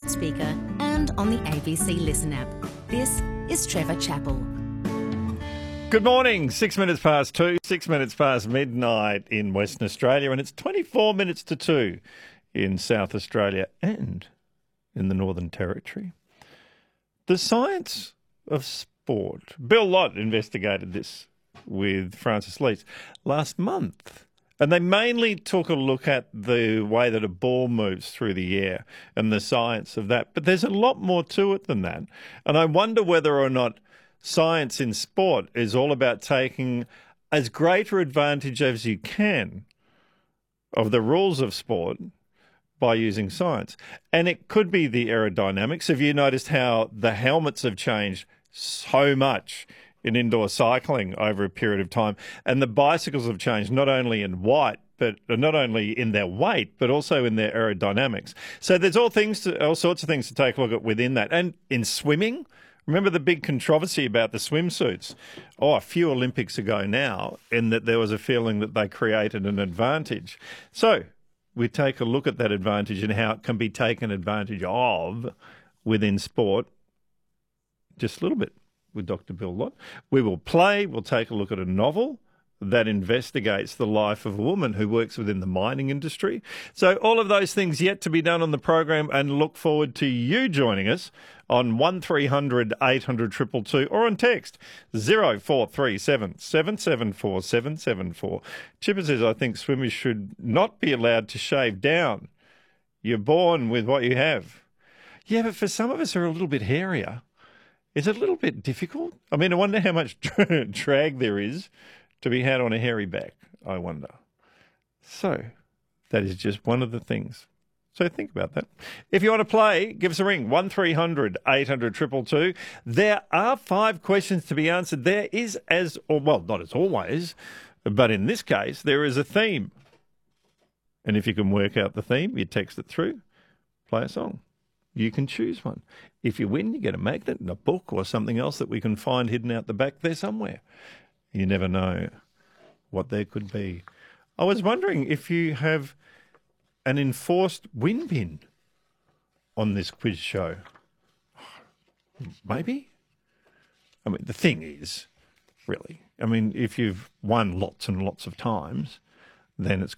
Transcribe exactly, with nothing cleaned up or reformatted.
speaker and on the A B C Listen app. This is Trevor Chappell. Good morning, six minutes past two, six minutes past midnight in Western Australia, and it's twenty-four minutes to two in South Australia and in the Northern Territory. The science of sport. Bill Lott investigated this with Francis Lees last month. And they mainly took a look at the way that a ball moves through the air and the science of that. But there's a lot more to it than that. And I wonder whether or not science in sport is all about taking as greater advantage as you can of the rules of sport by using science. And it could be the aerodynamics. Have you noticed how the helmets have changed so much in indoor cycling over a period of time? And the bicycles have changed not only in white, but not only in their weight, but also in their aerodynamics. So there's all things, to, all sorts of things to take a look at within that. And in swimming, remember the big controversy about the swimsuits? Oh, a few Olympics ago now, in that there was a feeling that they created an advantage. So we take a look at that advantage and how it can be taken advantage of within sport just a little bit with Doctor Bill Lott. We will play, we'll take a look at a novel that investigates the life of a woman who works within the mining industry. So all of those things yet to be done on the program, and look forward to you joining us on one three hundred eight hundred two two two or on text zero four three seven seven seven four seven seven four. Chipper says, I think swimmers should not be allowed to shave down. You're born with what you have. Yeah, but for some of us who are a little bit hairier, is it a little bit difficult? I mean, I wonder how much drag there is to be had on a hairy back, I wonder. So that is just one of the things. So think about that. If you want to play, give us a ring, one three hundred eight hundred two two two. There are five questions to be answered. There is, as, or well, not as always, but in this case, there is a theme. And if you can work out the theme, you text it through, play a song. You can choose one. If you win, you get a magnet and a book or something else that we can find hidden out the back there somewhere. You never know what there could be. I was wondering if you have an enforced win bin on this quiz show. Maybe? I mean, the thing is, really, I mean, if you've won lots and lots of times, then it's